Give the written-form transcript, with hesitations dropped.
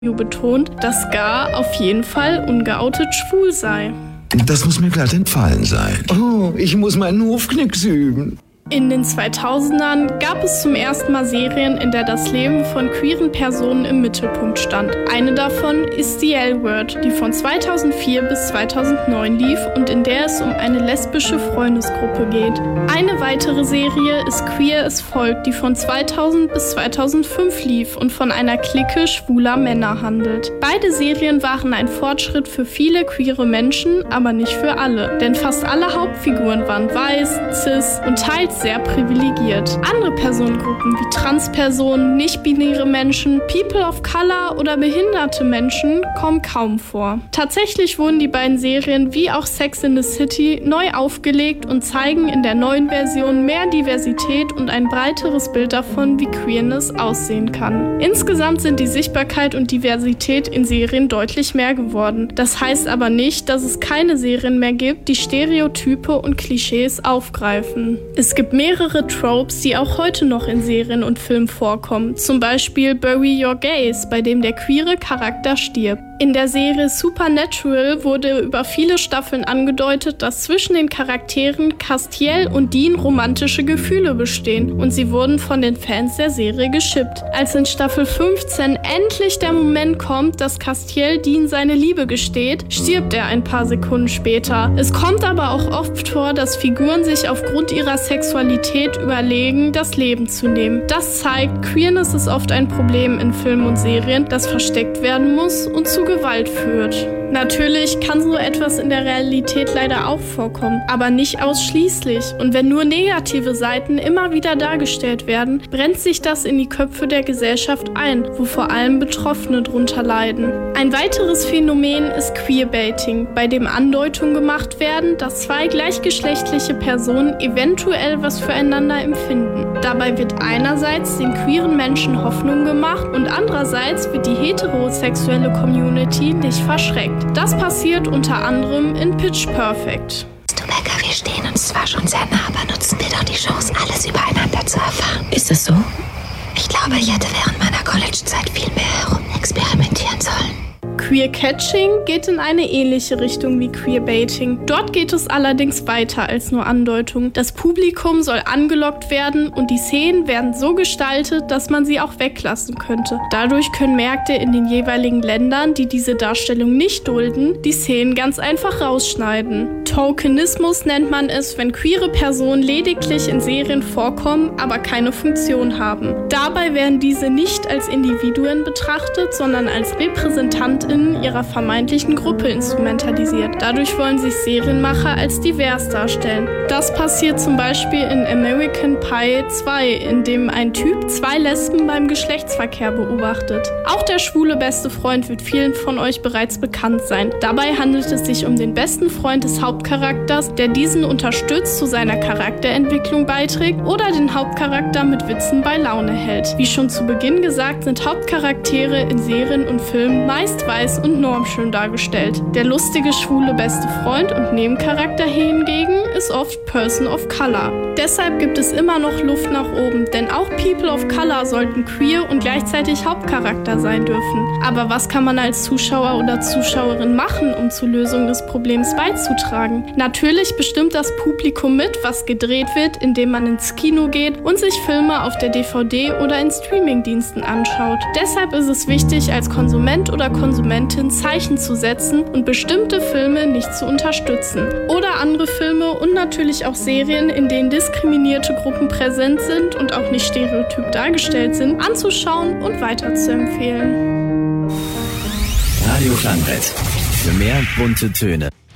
betont, dass Scar auf jeden Fall ungeoutet schwul sei. Das muss mir glatt entfallen sein. Oh, ich muss meinen Hufknicks üben. In den 2000ern gab es zum ersten Mal Serien, in der das Leben von queeren Personen im Mittelpunkt stand. Eine davon ist The L-Word, die von 2004 bis 2009 lief und in der es um eine lesbische Freundesgruppe geht. Eine weitere Serie ist Queer as Folk, die von 2000 bis 2005 lief und von einer Clique schwuler Männer handelt. Beide Serien waren ein Fortschritt für viele queere Menschen, aber nicht für alle. Denn fast alle Hauptfiguren waren weiß, cis und teils sehr privilegiert. Andere Personengruppen wie Transpersonen, nicht-binäre Menschen, People of Color oder behinderte Menschen kommen kaum vor. Tatsächlich wurden die beiden Serien wie auch Sex in the City neu aufgelegt und zeigen in der neuen Version mehr Diversität und ein breiteres Bild davon, wie Queerness aussehen kann. Insgesamt sind die Sichtbarkeit und Diversität in Serien deutlich mehr geworden. Das heißt aber nicht, dass es keine Serien mehr gibt, die Stereotype und Klischees aufgreifen. Es gibt mehrere Tropes, die auch heute noch in Serien und Filmen vorkommen. Zum Beispiel Bury Your Gays, bei dem der queere Charakter stirbt. In der Serie Supernatural wurde über viele Staffeln angedeutet, dass zwischen den Charakteren Castiel und Dean romantische Gefühle bestehen und sie wurden von den Fans der Serie geschippt. Als in Staffel 15 endlich der Moment kommt, dass Castiel Dean seine Liebe gesteht, stirbt er ein paar Sekunden später. Es kommt aber auch oft vor, dass Figuren sich aufgrund ihrer Sexualität überlegen, das Leben zu nehmen. Das zeigt, Queerness ist oft ein Problem in Filmen und Serien, das versteckt werden muss und zu Gewalt führt. Natürlich kann so etwas in der Realität leider auch vorkommen, aber nicht ausschließlich. Und wenn nur negative Seiten immer wieder dargestellt werden, brennt sich das in die Köpfe der Gesellschaft ein, wo vor allem Betroffene drunter leiden. Ein weiteres Phänomen ist Queerbaiting, bei dem Andeutungen gemacht werden, dass zwei gleichgeschlechtliche Personen eventuell was füreinander empfinden. Dabei wird einerseits den queeren Menschen Hoffnung gemacht und andererseits wird die heterosexuelle Community nicht verschreckt. Das passiert unter anderem in Pitch Perfect. Du Becker, wir stehen uns zwar schon sehr nah, aber nutzen wir doch die Chance, alles übereinander zu erfahren. Ist das so? Ich glaube, ich hätte während meiner College-Zeit viel mehr herumexperimentieren sollen. Queer-Catching geht in eine ähnliche Richtung wie Queerbaiting. Dort geht es allerdings weiter als nur Andeutung. Das Publikum soll angelockt werden und die Szenen werden so gestaltet, dass man sie auch weglassen könnte. Dadurch können Märkte in den jeweiligen Ländern, die diese Darstellung nicht dulden, die Szenen ganz einfach rausschneiden. Tokenismus nennt man es, wenn queere Personen lediglich in Serien vorkommen, aber keine Funktion haben. Dabei werden diese nicht als Individuen betrachtet, sondern als RepräsentantInnen ihrer vermeintlichen Gruppe instrumentalisiert. Dadurch wollen sich Serienmacher als divers darstellen. Das passiert zum Beispiel in American Pie 2, in dem ein Typ zwei Lesben beim Geschlechtsverkehr beobachtet. Auch der schwule beste Freund wird vielen von euch bereits bekannt sein. Dabei handelt es sich um den besten Freund des Hauptcharakters, der diesen unterstützt, zu seiner Charakterentwicklung beiträgt oder den Hauptcharakter mit Witzen bei Laune hält. Wie schon zu Beginn gesagt, sind Hauptcharaktere in Serien und Filmen meist weiß und normschön dargestellt. Der lustige schwule beste Freund und Nebencharakter hingegen ist oft Person of Color. Deshalb gibt es immer noch Luft nach oben, denn auch People of Color sollten queer und gleichzeitig Hauptcharakter sein dürfen. Aber was kann man als Zuschauer oder Zuschauerin machen, um zur Lösung des Problems beizutragen? Natürlich bestimmt das Publikum mit, was gedreht wird, indem man ins Kino geht und sich Filme auf der DVD oder in Streamingdiensten anschaut. Deshalb ist es wichtig, als Konsument oder Konsumentin Zeichen zu setzen und bestimmte Filme nicht zu unterstützen. Oder andere Filme und natürlich auch Serien, in denen diskriminierte Gruppen präsent sind und auch nicht stereotyp dargestellt sind, anzuschauen und weiterzuempfehlen. Radio Klangbrett. Für mehr bunte Töne.